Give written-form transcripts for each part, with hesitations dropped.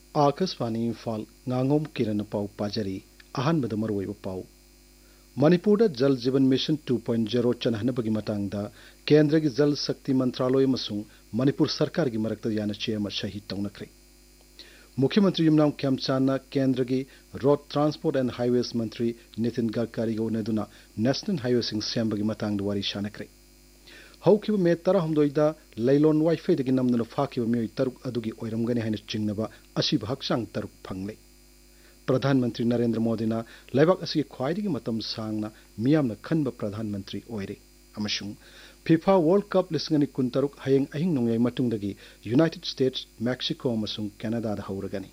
Akashvani Imphal ngangom किरण पाउ पाजरी अहनबद मरुवैब पाउ मणिपुर जल जीवन मिशन 2.0 चनहनबगी मतंगदा केंद्र की जल शक्ति मंत्रालय मसुंग मणिपुर सरकार की मरक्त यानचे अमा सही तौनखरे मुख्यमंत्री युमनाम खेमचाना केंद्र की रोड ट्रांसपोर्ट एंड हाईवेज मंत्री नितिन गडकरी उन्नदुना नेशनल हाईवे सिंग सेंबगी मतंगदा वारी शानखरे हौखिब मे 13 लैलोन वाइफाई नमदुना फाखिब मियोय तरुक अदुगी ओइरमगनी हाइना चिंगनबा असिब हक्चांग तरुक फंगले प्रधानमंत्री नरेंद्र मोदी लेबाक असि ख्वाइदगी मतम सांगना मियामना खनबा प्रधानमंत्री ओइरे अमसुंग FIFA world cup 2016 हयेंग अहिंग नोंगै मतुंगदगी United states Mexico अमसुंग Canada दा हौरगनी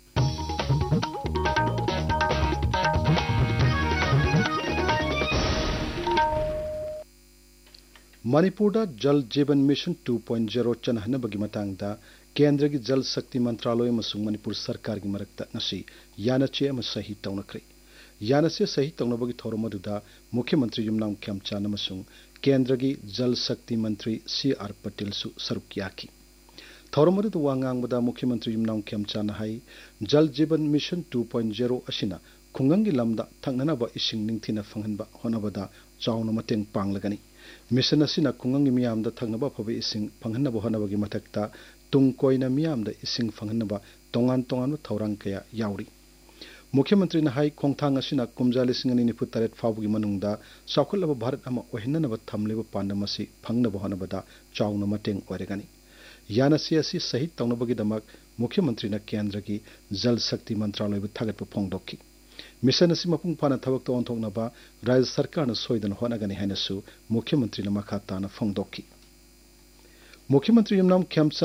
मणिपुर जल जीवन मिशन 2.0 चनहनबगी मतंगदा केंद्र की जल शक्ति मंत्रालय मसुंग मणिपुर सरकार की मरक्ता नसी यानचे अमा सही तौनखरे यानसे सही तौनबगी थौरम मदुदा मुख्यमंत्री युमनाम खेमचान मसुंग केंद्र की जल शक्ति मंत्री CR पटेल सु सरुक याखी थौरम मदुदा वांगांगबदा मुख्यमंत्री युमनाम खेमचान हाई जल जीवन मिशन 2.0 असिना खुंगंगी लमदा थंगनबा इसिंग निंगथिना फंगनबा होनबदा चाउना मतेंग पांगलगनी मिशन असिना खुंगंगी मियामदा थंगनबा फबे इसिंग फंगनबा होनबगी मथक्ता तुंग कोइना मियामदा इसिंग फंगनबा तोंगान तोंगान थौरांग कया यावरी मुख्यमंत्री हाई खोंथांग असिना कुमजा 2023 फाउबगी मनुंगदा साखुलबा भारत अमा ओहिननबा थमलेबा पांडम असि फंगनबा होनबदा चाउना मतेंग ओइरेगनी यानसी असि सही तौनबगी दमक मुख्यमंत्री केंद्र की जल शक्ति मंत्रालय बु थागतबा फोंगदोखी मिशन असि मपुंग फाना थबक तो ओंथोंगनबा राज्य सरकार सोयदन होनगनी हाइनसु मुख्यमंत्री मखा ताना फोंगदोखी मुख्यमंत्री युमनाम खेमचा